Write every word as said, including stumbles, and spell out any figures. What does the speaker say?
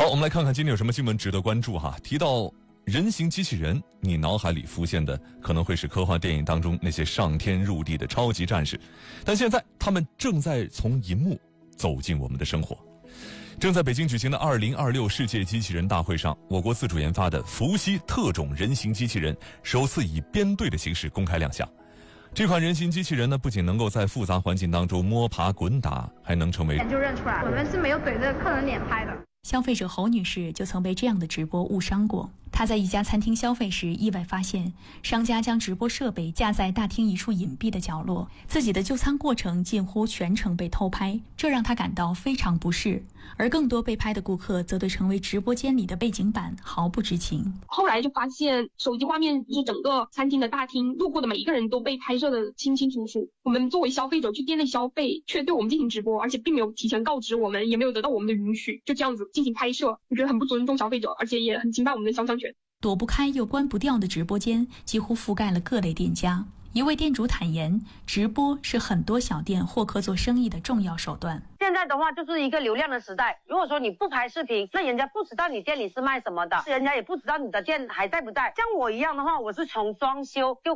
好，我们来看看今天有什么新闻值得关注哈。提到人形机器人，你脑海里浮现的可能会是科幻电影当中那些上天入地的超级战士，但现在他们正在从银幕走进我们的生活。正在北京举行的二零二六世界机器人大会上，我国自主研发的伏羲特种人形机器人首次以编队的形式公开亮相。这款人形机器人呢，不仅能够在复杂环境当中摸爬滚打，还能成为就认出来，我们是没有怼着客人脸拍的。 消费者侯女士就曾被这样的直播误伤过。她在一家餐厅消费时，意外发现商家将直播设备架在大厅一处隐蔽的角落，自己的就餐过程近乎全程被偷拍，这让她感到非常不适。而更多被拍的顾客则对成为直播间里的背景板毫不知情。 后来就发现手机画面就是整个餐厅的大厅，路过的每一个人都被拍摄的清清楚楚。我们作为消费者去店内消费，却对我们进行直播，而且并没有提前告知我们，也没有得到我们的允许，就这样子进行拍摄，我觉得很不尊重消费者，而且也很侵犯我们的肖像权。 躲不开又关不掉的直播间几乎覆盖了各类店家。一位店主坦言，直播是很多小店获客做生意的重要手段。 现在的话就是一个流量的时代，如果说你不拍视频，那人家不知道你店里是卖什么的，人家也不知道你的店还在不在。像我一样的话，我是从装修就